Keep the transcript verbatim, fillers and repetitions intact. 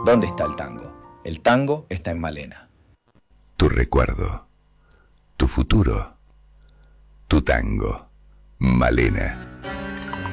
¿Dónde está el tango? El tango está en Malena. Tu recuerdo, tu futuro, tu tango, Malena.